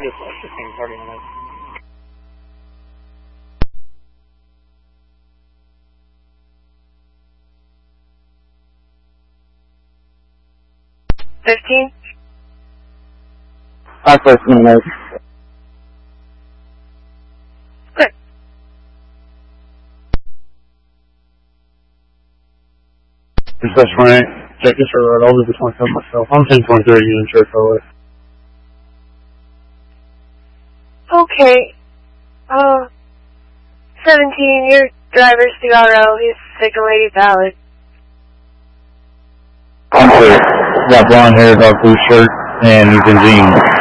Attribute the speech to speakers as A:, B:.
A: Yes, the same party on that.
B: I first minute.
C: Good.
A: Dispatch 28, check this road, I'll leave the 27 myself. I'm 1023 Union Church Highway.
C: Okay. 17, your driver's CRO, his signal 80 valid.
B: I'm clear. Got blonde hair, dark blue shirt, and he's in jeans.